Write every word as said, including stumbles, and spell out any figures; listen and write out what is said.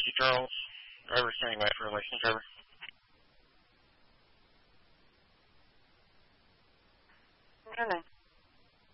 Whiskey Charles, driver standing by for license driver. Okay.